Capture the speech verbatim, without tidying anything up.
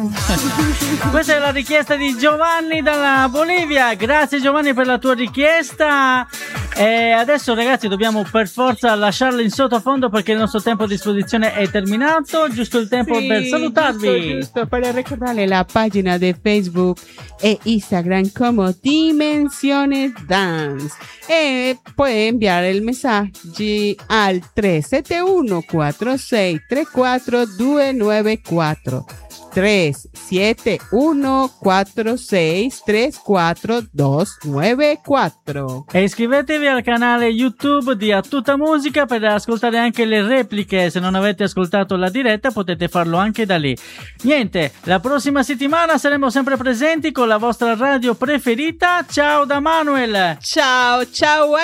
Questa è la richiesta di Giovanni dalla Bolivia. Grazie Giovanni per la tua richiesta. E adesso ragazzi dobbiamo per forza lasciarlo in sottofondo perché il nostro tempo a disposizione è terminato. Giusto il tempo sì, per salutarvi. Giusto, giusto, para recordarle la página de Facebook e Instagram como Dimensiones Dance. E puede enviar el mensaje al tre sette uno quattro sei tre quattro due nove quattro. tre sette uno quattro sei tre quattro due nove quattro. E iscrivetevi al canale YouTube di A Tutta Musica per ascoltare anche le repliche. Se non avete ascoltato la diretta potete farlo anche da lì. Niente, la prossima settimana saremo sempre presenti con la vostra radio preferita. Ciao da Manuel. Ciao, ciao.